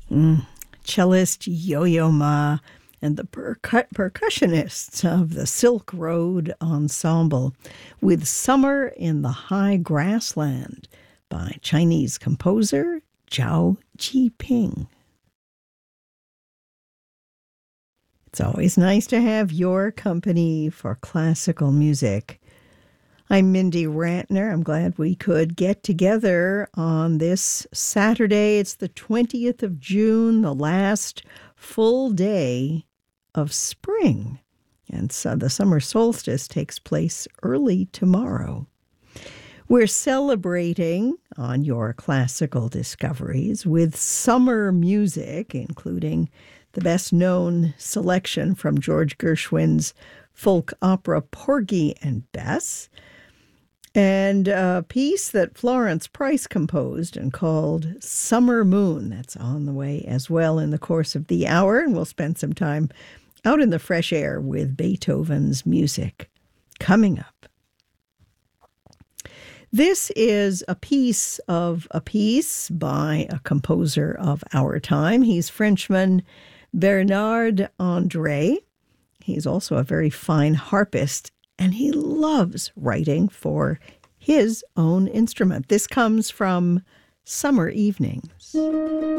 Cellist Yo-Yo Ma and the percussionists of the Silk Road Ensemble with Summer in the High Grassland by Chinese composer Zhao Jiping. It's always nice to have your company for classical music. I'm Mindy Rantner. I'm glad we could get together on this Saturday. It's the 20th of June, the last full day of spring. And so the summer solstice takes place early tomorrow. We're celebrating on your classical discoveries with summer music, including the best-known selection from George Gershwin's folk opera Porgy and Bess, and a piece that Florence Price composed and called Summer Moon. That's on the way as well in the course of the hour, and we'll spend some time out in the fresh air with Beethoven's music coming up. This is a piece by a composer of our time. He's Frenchman Bernard André. He's also a very fine harpist, and he loves writing for his own instrument. This comes from Summer Evenings.